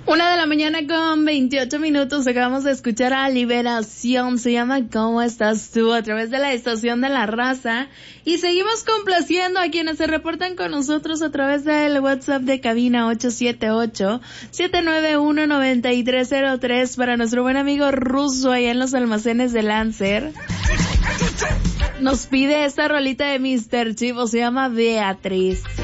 1:28 a.m. Acabamos de escuchar a Liberación. Se llama ¿Cómo estás tú? A través de la estación de La Raza. Y seguimos complaciendo a quienes se reportan con nosotros a través del WhatsApp de cabina 878-791-9303 para nuestro buen amigo Ruso allá en los almacenes de Lancer. Nos pide esta rolita de Mr. Chivo, se llama Beatriz.